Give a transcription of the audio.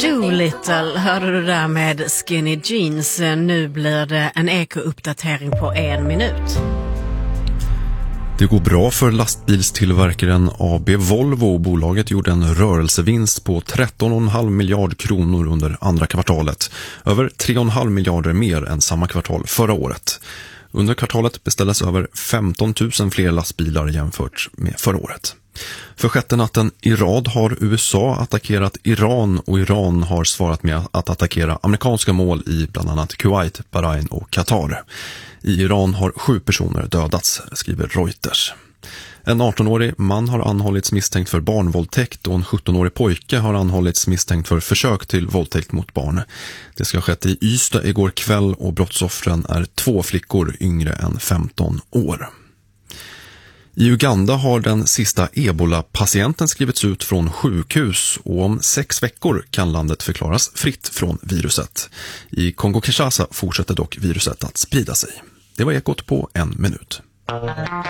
Doolittle hörde du där med Skinny Jeans. Nu blir det en eko-uppdatering på 1 minut. Det går bra för lastbilstillverkaren AB Volvo. Bolaget gjorde en rörelsevinst på 13,5 miljard kronor under andra kvartalet. Över 3,5 miljarder mer än samma kvartal förra året. Under kvartalet beställdes över 15 000 fler lastbilar jämfört med förra året. För sjätte natten i rad har USA attackerat Iran och Iran har svarat med att attackera amerikanska mål i bland annat Kuwait, Bahrain och Qatar. I Iran har 7 personer dödats, skriver Reuters. En 18-årig man har anhållits misstänkt för barnvåldtäkt och en 17-årig pojke har anhållits misstänkt för försök till våldtäkt mot barn. Det ska ha skett i Ystad igår kväll och brottsoffren är 2 flickor yngre än 15 år. I Uganda har den sista Ebola-patienten skrivits ut från sjukhus och om 6 veckor kan landet förklaras fritt från viruset. I Kongo-Kinshasa fortsätter dock viruset att sprida sig. Det var Ekot på 1 minut.